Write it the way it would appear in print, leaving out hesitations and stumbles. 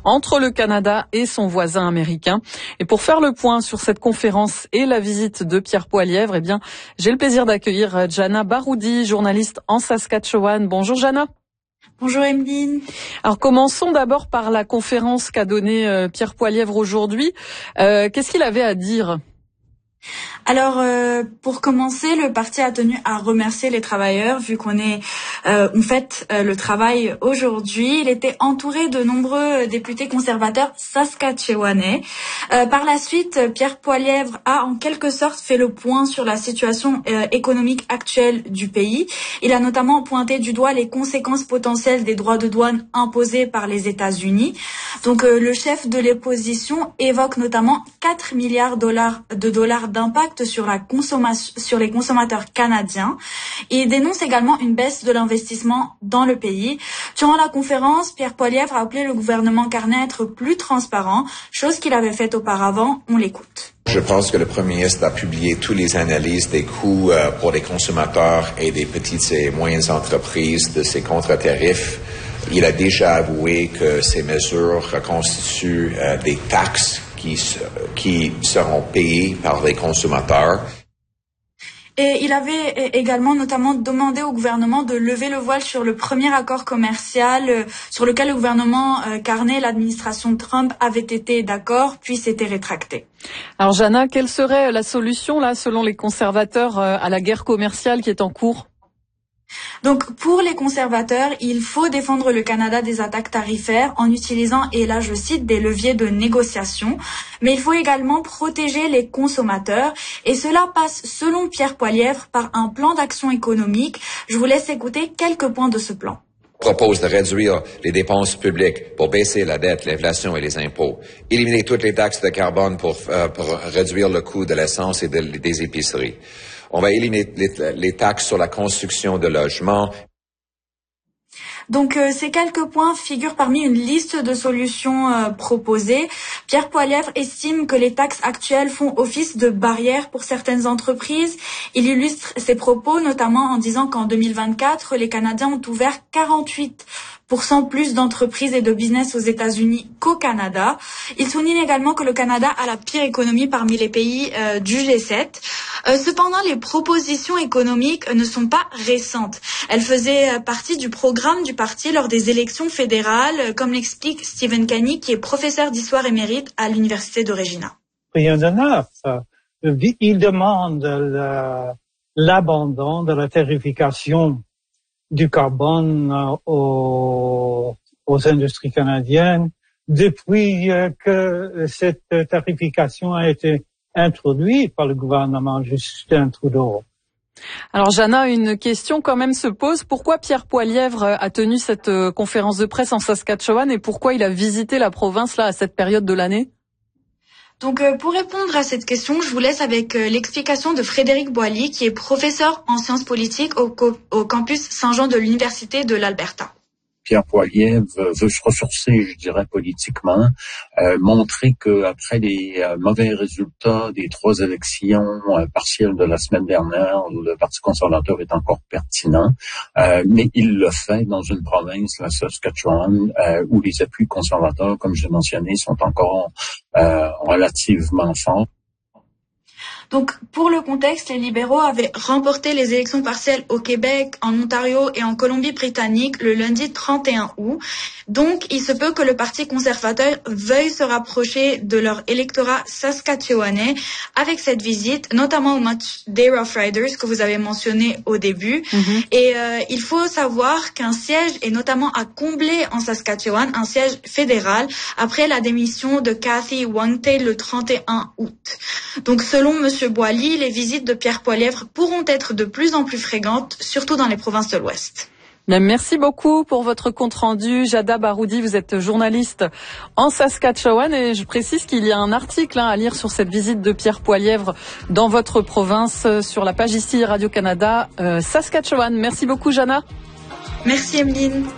entre le Canada et son voisin américain. Et pour faire le point sur cette conférence et la visite de Pierre Poilievre, j'ai le plaisir d'accueillir Jana Baroudi, journaliste en Saskatchewan. Bonjour Jana. Bonjour Emeline. Alors commençons d'abord par la conférence qu'a donnée Pierre Poilievre aujourd'hui. Qu'est-ce qu'il avait à dire ? Alors, pour commencer, le parti a tenu à remercier les travailleurs, vu qu'on fait le travail aujourd'hui. Il était entouré de nombreux députés conservateurs saskatchewanais. Par la suite, Pierre Poilievre a en quelque sorte fait le point sur la situation économique actuelle du pays. Il a notamment pointé du doigt les conséquences potentielles des droits de douane imposés par les États-Unis. Donc, le chef de l'opposition évoque notamment 4 milliards de dollars d'impact sur les consommateurs canadiens. Il dénonce également une baisse de l'investissement dans le pays. Durant la conférence, Pierre Poilievre a appelé le gouvernement Carney à être plus transparent, chose qu'il avait faite auparavant. On l'écoute. Je pense que le Premier ministre a publié toutes les analyses des coûts pour les consommateurs et des petites et moyennes entreprises de ces contre-tarifs. Il a déjà avoué que ces mesures constituent des taxes qui seront payés par les consommateurs. Et il avait également notamment demandé au gouvernement de lever le voile sur le premier accord commercial sur lequel le gouvernement Carney, l'administration Trump, avait été d'accord, puis s'était rétracté. Alors Jana, quelle serait la solution là, selon les conservateurs, à la guerre commerciale qui est en cours ? Donc, pour les conservateurs, il faut défendre le Canada des attaques tarifaires en utilisant, et là je cite, des leviers de négociation. Mais il faut également protéger les consommateurs. Et cela passe, selon Pierre Poilievre, par un plan d'action économique. Je vous laisse écouter quelques points de ce plan. Propose de réduire les dépenses publiques pour baisser la dette, l'inflation et les impôts. Éliminer toutes les taxes de carbone pour réduire le coût de l'essence et des épiceries. On va éliminer les taxes sur la construction de logements. Donc ces quelques points figurent parmi une liste de solutions proposées. Pierre Poilievre estime que les taxes actuelles font office de barrière pour certaines entreprises. Il illustre ses propos notamment en disant qu'en 2024, les Canadiens ont ouvert 48% plus d'entreprises et de business aux États-Unis qu'au Canada. Il souligne également que le Canada a la pire économie parmi les pays du G7. Cependant, les propositions économiques ne sont pas récentes. Elles faisaient partie du programme du parti lors des élections fédérales, comme l'explique Stephen Kenney, qui est professeur d'histoire émérite à l'université de Regina. Rien de neuf. Il demande l'abandon de la tarification du carbone aux industries canadiennes depuis que cette tarification a été introduite par le gouvernement Justin Trudeau. Alors Jana, une question quand même se pose. Pourquoi Pierre Poilievre a tenu cette conférence de presse en Saskatchewan et pourquoi il a visité la province là à cette période de l'année ? Donc, pour répondre à cette question, je vous laisse avec l'explication de Frédéric Boilly, qui est professeur en sciences politiques au campus Saint-Jean de l'Université de l'Alberta. Pierre Poilievre veut se ressourcer, je dirais, politiquement, montrer que après les mauvais résultats des 3 élections partielles de la semaine dernière, le Parti conservateur est encore pertinent, mais il le fait dans une province, la Saskatchewan, où les appuis conservateurs, comme j'ai mentionné, sont encore relativement forts. Donc, pour le contexte, les libéraux avaient remporté les élections partielles au Québec, en Ontario et en Colombie-Britannique le lundi 31 août. Donc, il se peut que le Parti conservateur veuille se rapprocher de leur électorat saskatchewanais avec cette visite, notamment au match des Rough Riders que vous avez mentionné au début. Et il faut savoir qu'un siège est notamment à combler en Saskatchewan, un siège fédéral, après la démission de Cathy Wangte le 31 août. Donc, selon Monsieur Boilly, les visites de Pierre Poilievre pourront être de plus en plus fréquentes, surtout dans les provinces de l'Ouest. Merci beaucoup pour votre compte-rendu. Jana Baroudi, vous êtes journaliste en Saskatchewan et je précise qu'il y a un article à lire sur cette visite de Pierre Poilievre dans votre province sur la page ici Radio-Canada Saskatchewan. Merci beaucoup Jana. Merci Emeline.